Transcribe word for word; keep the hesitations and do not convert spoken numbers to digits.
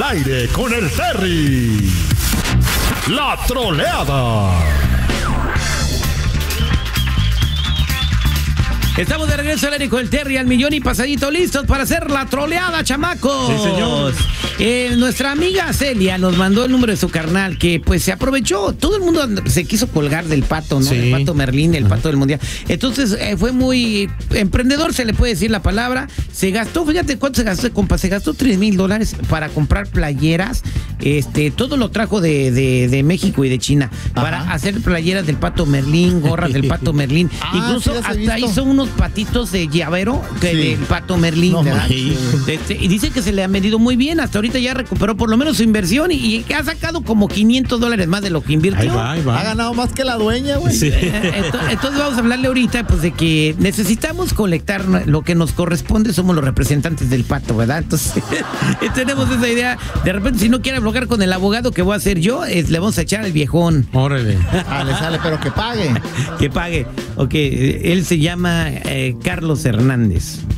Al aire con el Terry. La troleada. Estamos de regreso al aire con el Terry al millón y pasadito, listos para hacer la troleada, chamacos. Sí, señor. Eh, nuestra amiga Celia nos mandó el número de su carnal que pues se aprovechó. Todo el mundo se quiso colgar del pato, ¿no? Sí. El pato Merlín, el pato del mundial. Entonces eh, fue muy emprendedor, se le puede decir la palabra. Se gastó, fíjate cuánto se gastó, compa, se gastó tres mil dólares para comprar playeras. Este, todo lo trajo de, de, de México y de China. Ajá. Para hacer playeras del pato Merlín, gorras del pato Merlín. Ah, Incluso sí, hasta hizo unos patitos de llavero que sí. Del pato Merlín, no, ¿verdad? Este, y dice que se le ha vendido muy bien. Hasta ahorita ya recuperó por lo menos su inversión y, y ha sacado como quinientos dólares más de lo que invirtió. Ahí va, ahí va. Ha ganado más que la dueña, güey. Sí. Entonces, entonces vamos a hablarle ahorita pues de que necesitamos colectar lo que nos corresponde. Somos los representantes del pato, ¿verdad? Entonces tenemos esa idea. De repente, si no quiere bloquear con el abogado que voy a hacer yo, es, le vamos a echar al viejón. Órale. Ah, le sale, pero que pague. Que pague. Ok, él se llama eh, Carlos Hernández.